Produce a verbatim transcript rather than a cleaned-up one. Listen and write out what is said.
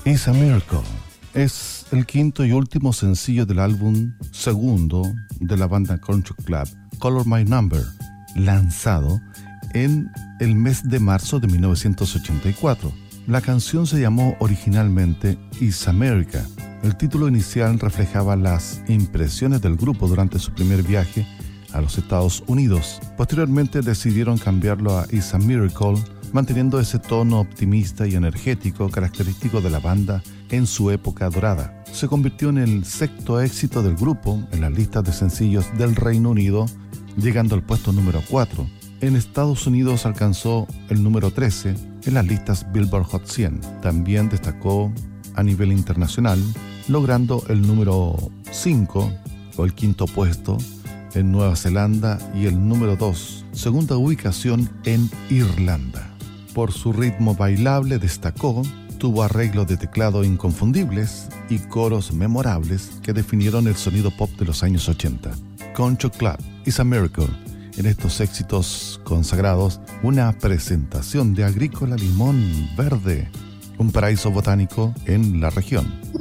It's a Miracle es el quinto y último sencillo del álbum segundo de la banda Country Club, Color My Number, lanzado en el mes de marzo de mil novecientos ochenta y cuatro. La canción se llamó originalmente It's America. El título inicial reflejaba las impresiones del grupo durante su primer viaje a los Estados Unidos. Posteriormente decidieron cambiarlo a It's a Miracle, manteniendo ese tono optimista y energético característico de la banda en su época dorada. Se convirtió en el sexto éxito del grupo en las listas de sencillos del Reino Unido, llegando al puesto número cuatro. En Estados Unidos alcanzó el número trece en las listas Billboard Hot cien. También destacó a nivel internacional, logrando el número cinco o el quinto puesto en Nueva Zelanda y el número dos, segunda ubicación en Irlanda. Por su ritmo bailable destacó, tuvo arreglos de teclado inconfundibles y coros memorables que definieron el sonido pop de los años ochenta. Country Club, It's a Miracle. En estos éxitos consagrados, una presentación de Agrícola Limón Verde, un paraíso botánico en la región.